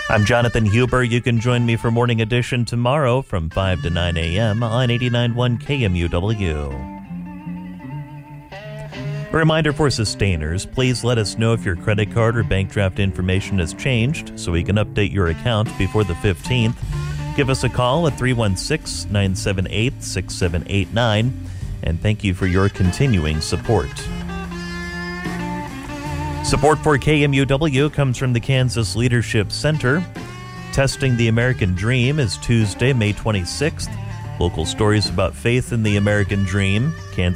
I'm Jonathan Huber. You can join me for Morning Edition tomorrow from 5 to 9 a.m. on 89.1 KMUW. A reminder for sustainers, please let us know if your credit card or bank draft information has changed so we can update your account before the 15th. Give us a call at 316-978-6789, and thank you for your continuing support. Support for KMUW comes from the Kansas Leadership Center. Testing the American Dream is Tuesday, May 26th. Local stories about faith in the American Dream,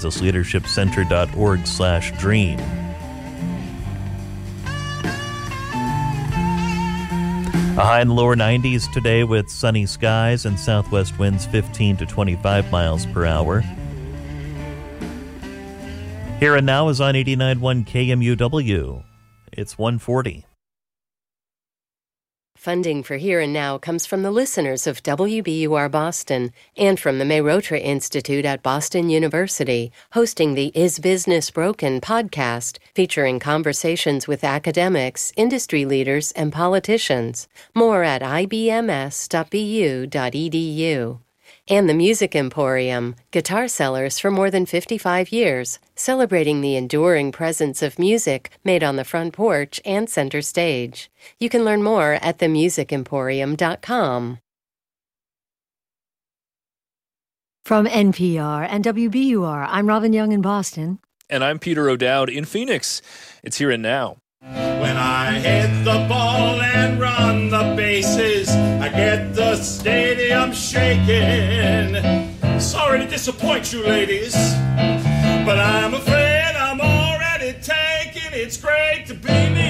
kansasleadershipcenter.org/dream. A high in the lower 90s today with sunny skies and southwest winds 15 to 25 miles per hour. Here and Now is on 89.1 KMUW. It's 1:40. Funding for Here and Now comes from the listeners of WBUR Boston and from the Mayrotra Institute at Boston University, hosting the Is Business Broken podcast, featuring conversations with academics, industry leaders, and politicians. More at ibms.bu.edu. And the Music Emporium, guitar sellers for more than 55 years, celebrating the enduring presence of music made on the front porch and center stage. You can learn more at themusicemporium.com. From NPR and WBUR, I'm Robin Young in Boston. And I'm Peter O'Dowd in Phoenix. It's Here and Now. When I hit the ball and run the bases, I get the stadium shaking. Sorry to disappoint you, ladies, but I'm afraid I'm already taken. It's great to be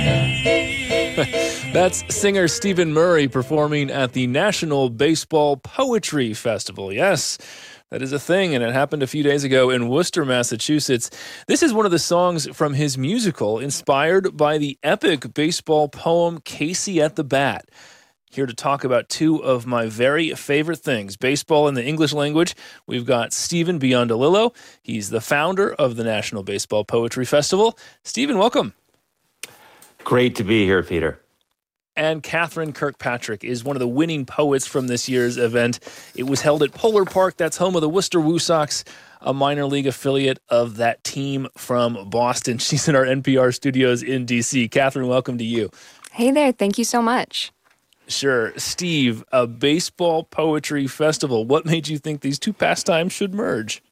me. That's singer Stephen Murray performing at the National Baseball Poetry Festival. Yes, that is a thing, and it happened a few days ago in Worcester, Massachusetts. This is one of the songs from his musical, inspired by the epic baseball poem Casey at the Bat. Here to talk about two of my very favorite things, baseball in the English language, we've got Stephen Biondelillo. He's the founder of the National Baseball Poetry Festival. Stephen, welcome. Great to be here, Peter. And Catherine Kirkpatrick is one of the winning poets from this year's event. It was held at Polar Park. That's home of the Worcester Woo Sox, a minor league affiliate of that team from Boston. She's in our NPR studios in D.C. Catherine, welcome to you. Hey there. Thank you so much. Sure. Steve, a baseball poetry festival. What made you think these two pastimes should merge?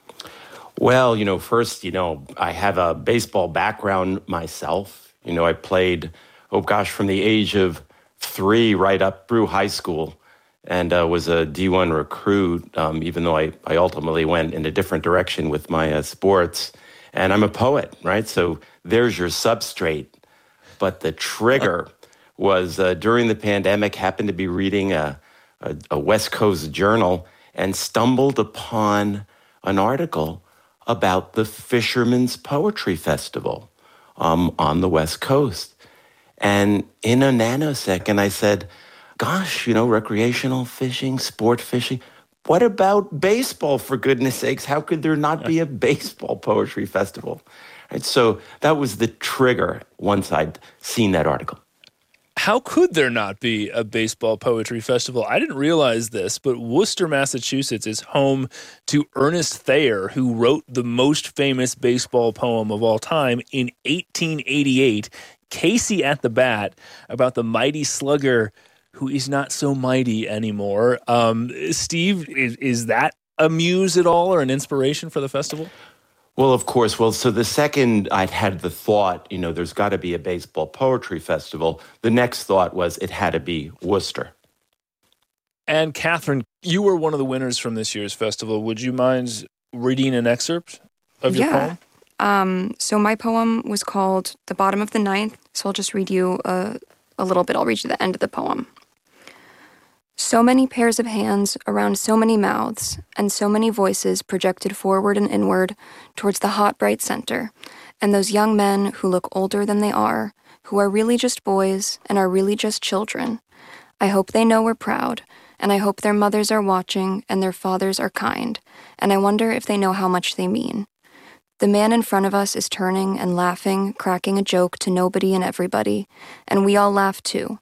Well, first, I have a baseball background myself. I played from the age of 3 right up through high school, and was a D1 recruit, even though I ultimately went in a different direction with my sports. And I'm a poet, right? So there's your substrate. But the trigger was during the pandemic, happened to be reading a West Coast journal and stumbled upon an article about the Fisherman's Poetry Festival on the West Coast. And in a nanosecond, I said, gosh, recreational fishing, sport fishing. What about baseball, for goodness sakes? How could there not be a baseball poetry festival? Right, so that was the trigger once I'd seen that article. How could there not be a baseball poetry festival? I didn't realize this, but Worcester, Massachusetts is home to Ernest Thayer, who wrote the most famous baseball poem of all time in 1888, Casey at the Bat, about the mighty slugger who is not so mighty anymore. Steve, is that a muse at all or an inspiration for the festival? Well, of course. Well, so the second I'd had the thought, there's got to be a baseball poetry festival, the next thought was it had to be Worcester. And Catherine, you were one of the winners from this year's festival. Would you mind reading an excerpt of your poem? So my poem was called The Bottom of the Ninth, so I'll just read you a little bit. I'll read you the end of the poem. So many pairs of hands around so many mouths, and so many voices projected forward and inward towards the hot, bright center, and those young men who look older than they are, who are really just boys and are really just children. I hope they know we're proud, and I hope their mothers are watching and their fathers are kind, and I wonder if they know how much they mean. The man in front of us is turning and laughing, cracking a joke to nobody and everybody, and we all laugh too.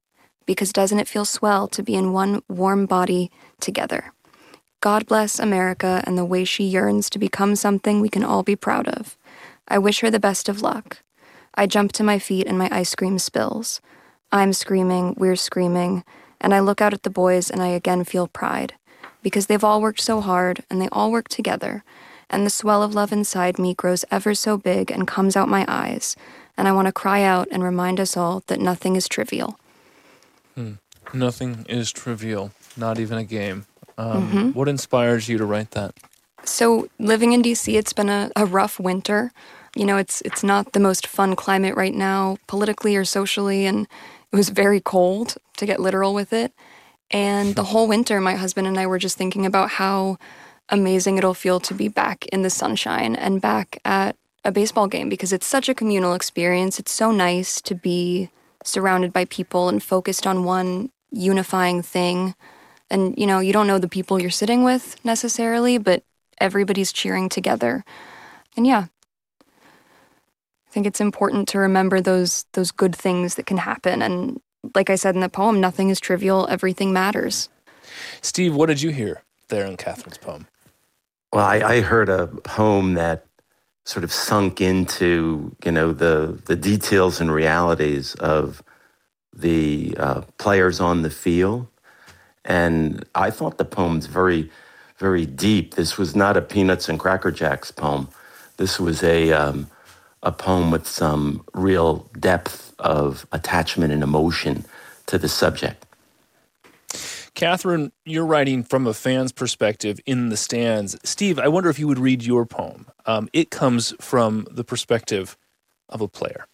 because doesn't it feel swell to be in one warm body together? God bless America and the way she yearns to become something we can all be proud of. I wish her the best of luck. I jump to my feet and my ice cream spills. I'm screaming, we're screaming, and I look out at the boys and I again feel pride, because they've all worked so hard and they all work together, and the swell of love inside me grows ever so big and comes out my eyes, and I want to cry out and remind us all that nothing is trivial. Nothing is trivial, not even a game. What inspires you to write that? So living in DC, it's been a rough winter. You know, it's not the most fun climate right now, politically or socially, and it was very cold, to get literal with it. And the whole winter, my husband and I were just thinking about how amazing it'll feel to be back in the sunshine and back at a baseball game, because it's such a communal experience. It's so nice to be surrounded by people and focused on one unifying thing. And, you know, you don't know the people you're sitting with necessarily, but everybody's cheering together. And yeah, I think it's important to remember those good things that can happen. And like I said in the poem, nothing is trivial, everything matters. Steve, what did you hear there in Catherine's poem? Well, I heard a poem that sort of sunk into, the details and realities of the players on the field. And I thought the poem's very, very deep. This was not a Peanuts and Cracker Jacks poem. This was a poem with some real depth of attachment and emotion to the subject. Catherine, you're writing from a fan's perspective in the stands. Steve, I wonder if you would read your poem. It comes from the perspective of a player.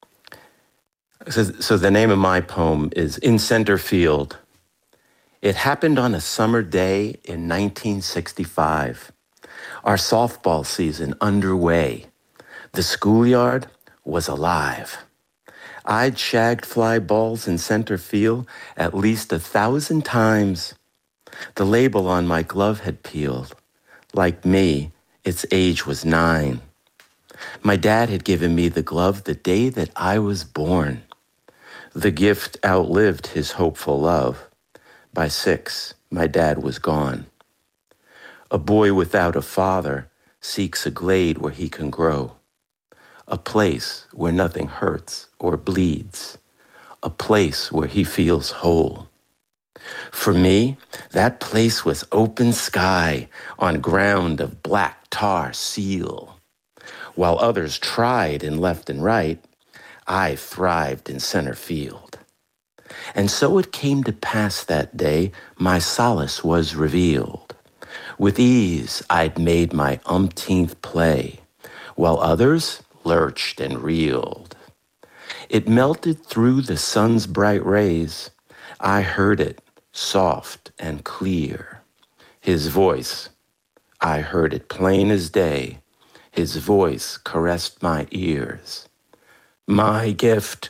So the name of my poem is In Center Field. It happened on a summer day in 1965. Our softball season underway. The schoolyard was alive. I'd shagged fly balls in center field at least 1,000 times. The label on my glove had peeled. Like me, its age was 9. My dad had given me the glove the day that I was born. The gift outlived his hopeful love. By 6, my dad was gone. A boy without a father seeks a glade where he can grow. A place where nothing hurts or bleeds. A place where he feels whole. For me, that place was open sky on ground of black tar seal. While others tried in left and right, I thrived in center field. And so it came to pass that day, my solace was revealed. With ease, I'd made my umpteenth play, while others lurched and reeled. It melted through the sun's bright rays. I heard it, soft and clear. His voice, I heard it plain as day. His voice caressed my ears. My gift,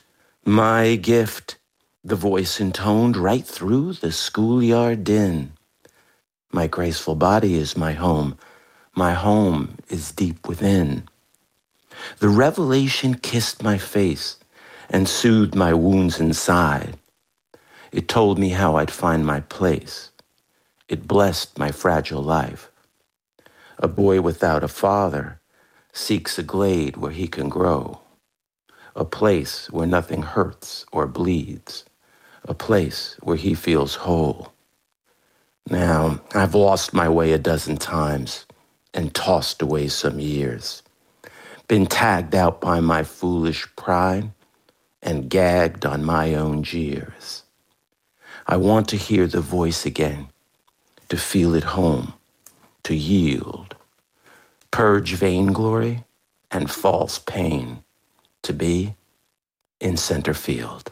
the voice intoned right through the schoolyard din. My graceful body is my home is deep within. The revelation kissed my face and soothed my wounds inside. It told me how I'd find my place. It blessed my fragile life. A boy without a father seeks a glade where he can grow. A place where nothing hurts or bleeds. A place where he feels whole. Now, I've lost my way 12 times and tossed away some years. Been tagged out by my foolish pride and gagged on my own jeers. I want to hear the voice again, to feel at home, to yield, purge vainglory and false pain, to be in center field.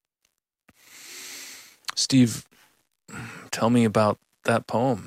Steve, tell me about that poem.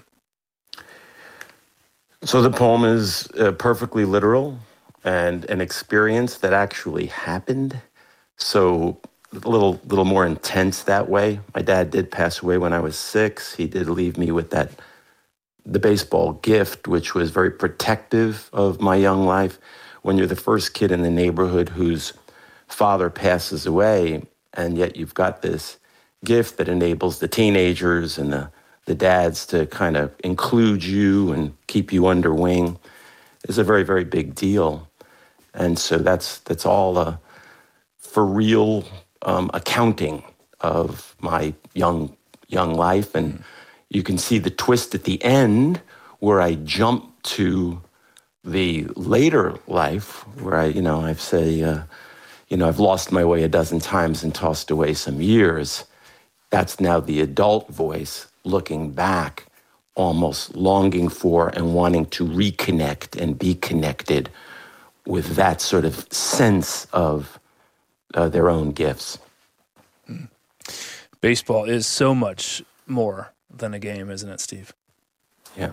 So the poem is perfectly literal and an experience that actually happened. So a little more intense that way. My dad did pass away when I was 6. He did leave me with the baseball gift, which was very protective of my young life. When you're the first kid in the neighborhood whose father passes away, and yet you've got this gift that enables the teenagers and the dads to kind of include you and keep you under wing is a very, very big deal. And so that's all for real accounting of my young life. And you can see the twist at the end where I jump to the later life where I've lost my way a dozen times and tossed away some years. That's now the adult voice looking back, almost longing for and wanting to reconnect and be connected with that sort of sense of their own gifts. Baseball is so much more than a game, isn't it, Steve? Yeah.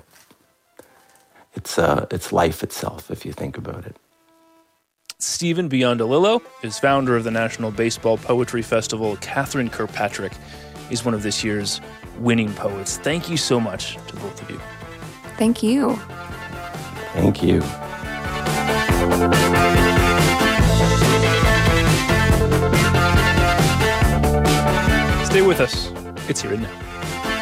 It's life itself, if you think about it. Stephen Biondelillo is founder of the National Baseball Poetry Festival. Catherine Kirkpatrick is one of this year's winning poets. Thank you so much to both of you. Thank you. Thank you. Stay with us. It's Here and Now.